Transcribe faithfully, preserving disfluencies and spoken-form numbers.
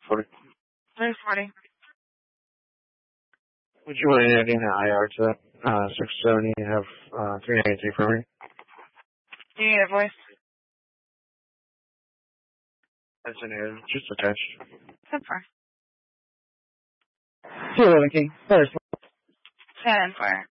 forty. three forty. Would you want to add in an I R to that? Uh, six seventy, you have, uh, three ninety-three for me. Do you need a voice? That's in here, just attached. That's fine. two eleven King. First. Shannon Fire.